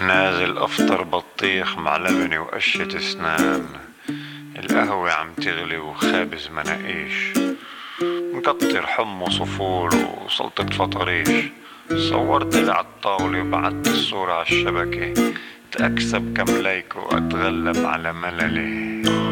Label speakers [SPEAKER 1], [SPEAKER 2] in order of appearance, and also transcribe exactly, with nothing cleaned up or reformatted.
[SPEAKER 1] نازل افطر بطيخ مع لبنة وقشة اسنان. القهوة عم تغلي وخابز مناقيش، مكتر حمص وفول وسلطة فطريش. صورت عالطاولة وبعت الصورة عالشبكة، تأكسب كم لايك وأتغلب على مللي.